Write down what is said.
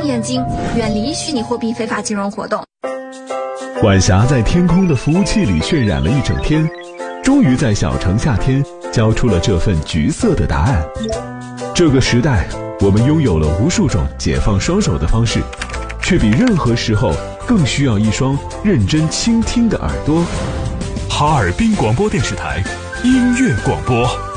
上眼睛，远离虚拟货币非法金融活动。 晚霞在天空的服务器里渲染了一整天，终于在小城夏天交出了这份橘色的答案。这个时代，我们拥有了无数种解放双手的方式，却比任何时候更需要一双认真倾听的耳朵。 哈尔滨广播电视台音乐广播。